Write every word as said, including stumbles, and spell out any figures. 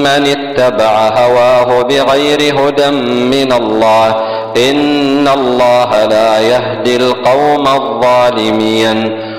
من اتبع هواه بغير هدى من الله إن الله لا يهدي القوم الظالمين